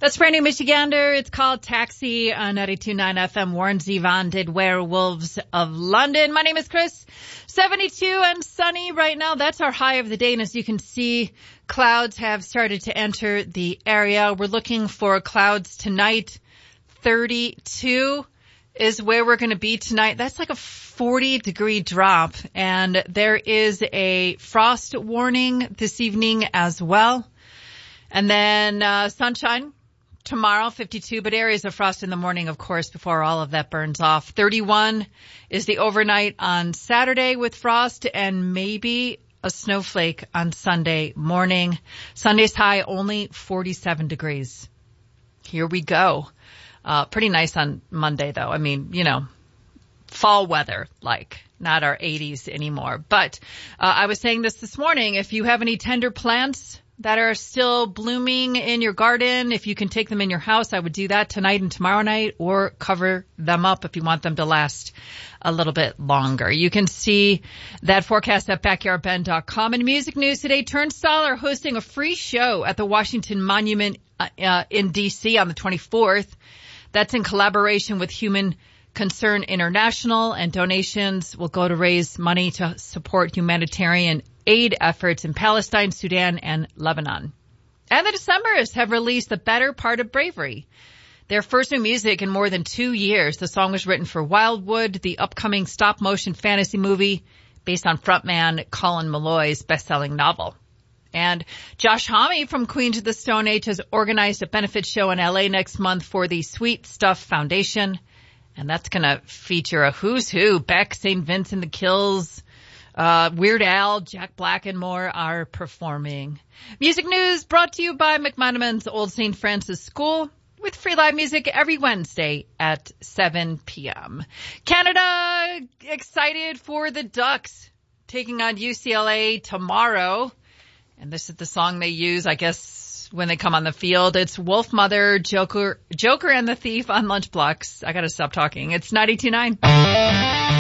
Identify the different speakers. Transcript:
Speaker 1: That's brand new Michigander. It's called Taxi on 92.9 FM. Warren Zevon did Werewolves of London. My name is Chris. 72 and sunny right now. That's our high of the day. And as you can see, clouds have started to enter the area. We're looking for clouds tonight. 32 is where we're going to be tonight. That's like a 40-degree drop. And there is a frost warning this evening as well. And then sunshine tomorrow, 52, but areas of frost in the morning, of course, before all of that burns off. 31 is the overnight on Saturday with frost and maybe a snowflake on Sunday morning. Sunday's high only 47 degrees. Here we go. Pretty nice on Monday, though. I mean, you know, fall weather, like not our 80s anymore. But I was saying this morning, if you have any tender plants that are still blooming in your garden, if you can take them in your house, I would do that tonight and tomorrow night, or cover them up if you want them to last a little bit longer. You can see that forecast at backyardbend.com. In music news today, Turnstile are hosting a free show at the Washington Monument in D.C. on the 24th. That's in collaboration with Human Concern International, and donations will go to raise money to support humanitarian aid efforts in Palestine, Sudan, and Lebanon. And the Decemberists have released The Better Part of Bravery, their first new music in more than 2 years. The song was written for Wildwood, the upcoming stop-motion fantasy movie based on frontman Colin Meloy's best-selling novel. And Josh Homme from Queens of the Stone Age has organized a benefit show in L.A. next month for the Sweet Stuff Foundation. And that's going to feature a who's who. Beck, St. Vincent the Kills, Weird Al, Jack Black, and more are performing. Music news brought to you by McManaman's Old St. Francis School, with free live music every Wednesday at 7 p.m. Canada excited for the Ducks taking on UCLA tomorrow. And this is the song they use, I guess, when they come on the field. It's Wolf Mother, Joker and the Thief on Lunchbox. I got to stop talking. It's 92.9.